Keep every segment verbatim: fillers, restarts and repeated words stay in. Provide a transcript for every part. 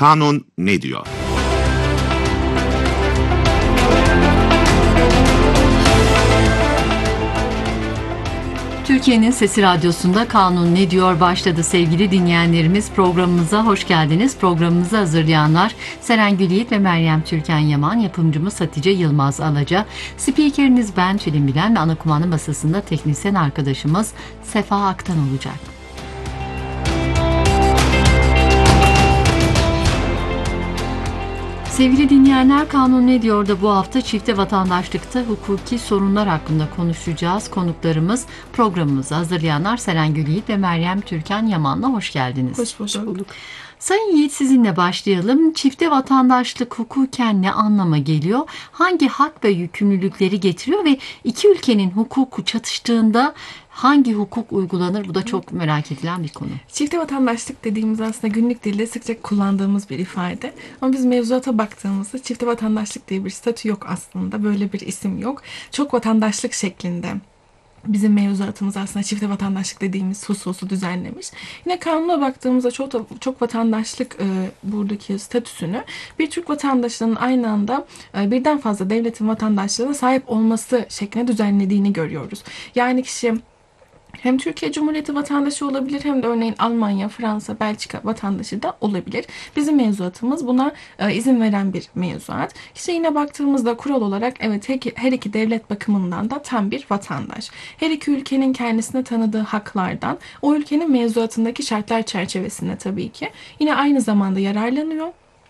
Kanun ne diyor? Türkiye'nin Sesi Radyosu'nda Kanun Ne Diyor başladı sevgili dinleyenlerimiz. Programımıza hoş geldiniz. Programımızı hazırlayanlar Seren Gülyiğit ve Meryem Türkan Yaman, yapımcımız Hatice Yılmaz Alaca, spikeriniz ben Tülin Bilen ve ana kumanda masasında teknisyen arkadaşımız Sefa Aktan olacak. Sevgili dinleyenler, Kanun Ne Diyor da bu hafta çifte vatandaşlıkta hukuki sorunlar hakkında konuşacağız. Konuklarımız, programımızı hazırlayanlar Seren Gülyiğit ve Meryem Türkan Yaman'la hoş geldiniz. Hoş bulduk. Sayın Yiğit, sizinle başlayalım. Çifte vatandaşlık hukuken ne anlama geliyor? Hangi hak ve yükümlülükleri getiriyor ve iki ülkenin hukuku çatıştığında hangi hukuk uygulanır? Bu da çok merak edilen bir konu. Çifte vatandaşlık dediğimiz aslında günlük dilde sıkça kullandığımız bir ifade. Ama biz mevzuata baktığımızda çifte vatandaşlık diye bir statü yok aslında. Böyle bir isim yok. Çok vatandaşlık şeklinde bizim mevzuatımız aslında çifte vatandaşlık dediğimiz hususu düzenlemiş. Yine kanuna baktığımızda çok, çok vatandaşlık e, buradaki statüsünü bir Türk vatandaşının aynı anda e, birden fazla devletin vatandaşlığına sahip olması şeklinde düzenlediğini görüyoruz. Yani kişi hem Türkiye Cumhuriyeti vatandaşı olabilir hem de örneğin Almanya, Fransa, Belçika vatandaşı da olabilir. Bizim mevzuatımız buna e, izin veren bir mevzuat. İşte yine baktığımızda kural olarak evet her iki devlet bakımından da tam bir vatandaş. Her iki ülkenin kendisine tanıdığı haklardan o ülkenin mevzuatındaki şartlar çerçevesinde tabii ki yine aynı zamanda yararlanıyor.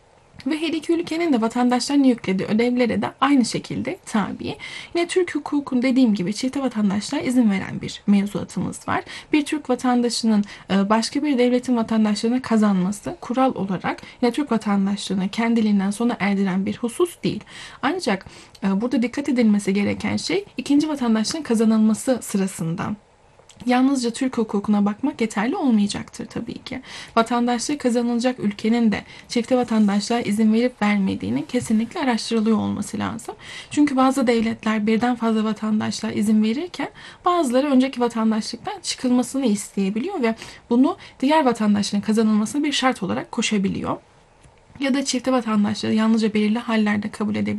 Ve her iki ülkenin de vatandaşlarına yüklediği ödevlere de aynı şekilde tabi. Yine Türk hukukun dediğim gibi çifte vatandaşlığa izin veren bir mevzuatımız var. Bir Türk vatandaşının başka bir devletin vatandaşlığını kazanması kural olarak yine Türk vatandaşlığını kendiliğinden sona erdiren bir husus değil. Ancak burada dikkat edilmesi gereken şey ikinci vatandaşlığın kazanılması sırasında yalnızca Türk hukukuna bakmak yeterli olmayacaktır tabii ki. Vatandaşlığı kazanılacak ülkenin de çifte vatandaşlığa izin verip vermediğinin kesinlikle araştırılıyor olması lazım. Çünkü bazı devletler birden fazla vatandaşlığa izin verirken bazıları önceki vatandaşlıktan çıkılmasını isteyebiliyor ve bunu diğer vatandaşlığın kazanılmasına bir şart olarak koşabiliyor. Ya da çifte vatandaşlığı yalnızca belirli hallerde kabul edebiliyor.